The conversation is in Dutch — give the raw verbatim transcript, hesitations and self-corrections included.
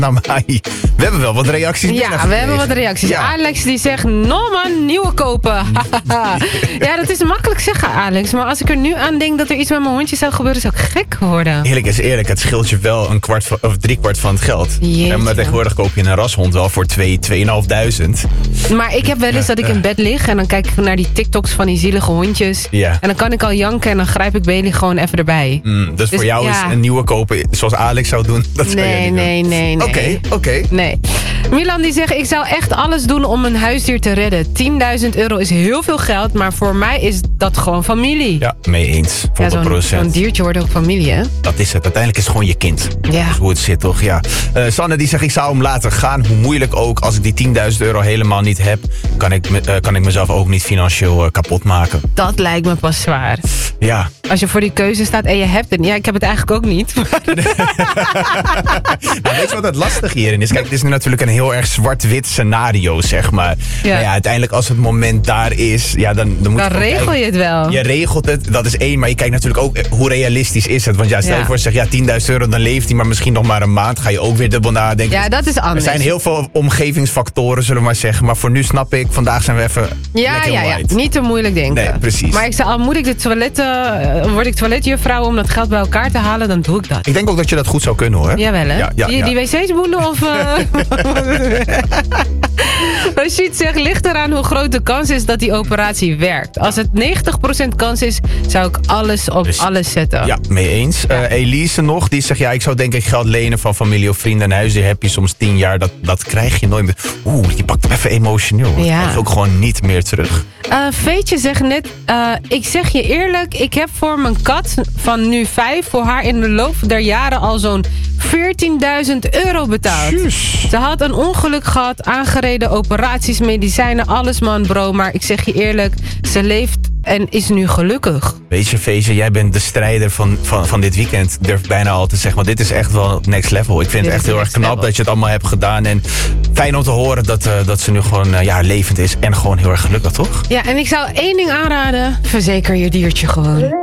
naar mij. We hebben wel wat reacties Ja, we hebben wat reacties. Ja. Alex die zegt, no man, nieuwe kopen. Ja, dat is makkelijk zeggen, Alex. Maar als ik er nu aan denk dat er iets met mijn hondje zou gebeuren, zou ik gek worden. Eerlijk is eerlijk, het scheelt je wel een kwart van, of drie kwart van het geld. Jeetje. Maar tegenwoordig koop je een rashond wel voor twee, tweeënhalfduizend. Maar ik heb wel eens dat ik in bed lig en dan kijk ik naar die TikToks van die zielige hondjes. Ja. En dan kan ik al janken en dan grijp ik Bailey gewoon even erbij. Mm, dus, Dus voor jou ja. is een nieuwe kopen zoals Alex zou doen, dat zou jij Nee, niet nee, doen. nee, nee. Oké, oké. Nee. Milan die zegt, ik zou echt alles doen om een huisdier te redden. tienduizend euro is heel veel geld, maar voor mij is dat gewoon familie. Ja, mee eens. Ja, honderd procent. zo'n, zo'n diertje wordt ook familie, hè? Dat is het. Uiteindelijk is het gewoon je kind. Ja. Dat is hoe het zit, toch? Ja. Uh, Sanne die zegt, ik zou hem laten gaan. Hoe moeilijk ook. Als ik die tienduizend euro helemaal niet heb, kan ik, me, uh, kan ik mezelf ook niet financieel uh, kapot maken. Dat lijkt me pas zwaar. Ja. Als je voor die keuze staat en je hebt het. Ja, ik heb het eigenlijk ook niet. Nou, weet je wat het lastig hierin is? Kijk, het is nu natuurlijk een heel erg zwart-wit scenario, zeg maar. Ja. Maar ja, uiteindelijk als het moment daar is, ja, dan, dan moet Dan je regel kijken. je het wel. Je regelt het, dat is één. Maar je kijkt natuurlijk ook, hoe realistisch is het? Want ja, stel je Ja. voor, zeg ja, tienduizend euro, dan leeft hij maar misschien nog maar een maand. Ga je ook weer dubbel nadenken. Ja, dat is anders. Er zijn heel veel omgevingsfactoren, zullen we maar zeggen. Maar voor nu snap ik, vandaag zijn we even Ja, lekker ja, ja. white. Niet te moeilijk denken. Nee, precies. Maar ik zou, al moet ik de toiletten, uh, word ik toiletjuffrouw om dat geld bij elkaar te halen, dan doe ik dat. Ik denk ook dat je dat goed zou kunnen, hoor. Jawel, hè? Ja, ja, die, ja. die wc's boenen of... Uh... Rashid zegt, ligt eraan hoe groot de kans is dat die operatie werkt. Als het negentig procent kans is, zou ik alles op Dus- alles zetten. Ja, mee eens. Ja. Uh, Elise nog, die zegt, ja, ik zou denk ik geld lenen van familie of vrienden. Een huisdier heb je soms tien jaar, dat, dat krijg je nooit meer. Oeh, je pakt hem even emotioneel. Dat Ja. krijg je ook gewoon niet meer terug. Uh, Veetje zegt net, uh, ik zeg je eerlijk, ik heb voor mijn kat van nu vijf voor haar in de loop der jaren al zo'n veertienduizend euro betaald. Tjus. Ze had een ongeluk gehad, aangereden, operaties, medicijnen, alles man bro. Maar ik zeg je eerlijk, ze leeft en is nu gelukkig. Weet je, Feestje, jij bent de strijder van, van, van dit weekend. Ik durf bijna al te zeggen, want dit is echt wel next level. Ik vind Dit het is echt heel erg next knap level. dat je het allemaal hebt gedaan. En fijn om te horen dat, uh, dat ze nu gewoon uh, ja, levend is en gewoon heel erg gelukkig, toch? Ja, en ik zou één ding aanraden, verzeker je diertje gewoon.